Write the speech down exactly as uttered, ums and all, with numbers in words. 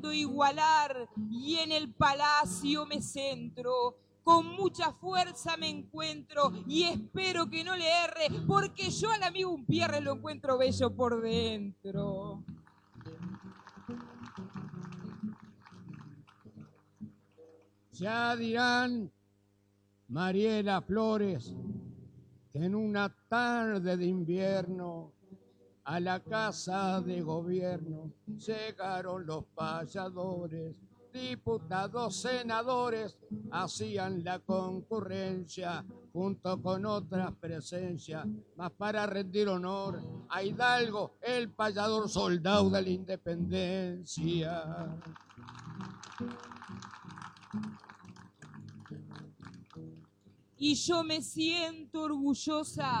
igualar y en el palacio me centro. Con mucha fuerza me encuentro y espero que no le erre, porque yo al amigo Unpierre lo encuentro bello por dentro. Ya dirán Mariela Flores que en una tarde de invierno a la casa de gobierno llegaron los payadores, diputados, senadores, hacían la concurrencia junto con otras presencias, mas para rendir honor a Hidalgo, el payador soldado de la independencia. Y yo me siento orgullosa